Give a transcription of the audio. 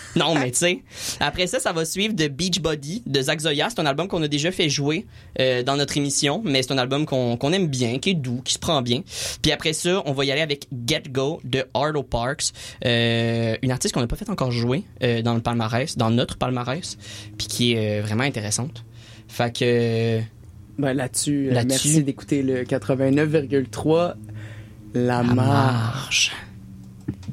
Non, mais tu sais. Après ça, ça va suivre The Beach Body de Zach Zoya. C'est un album qu'on a déjà fait jouer dans notre émission, mais c'est un album qu'on aime bien, qui est doux, qui se prend bien. Puis après ça, on va y aller avec Get Go de Arlo Parks, une artiste qu'on n'a pas fait encore jouer dans le palmarès, dans notre palmarès, puis qui est vraiment intéressante. Fait que... Là-dessus, merci d'écouter le 89,3 La Marge.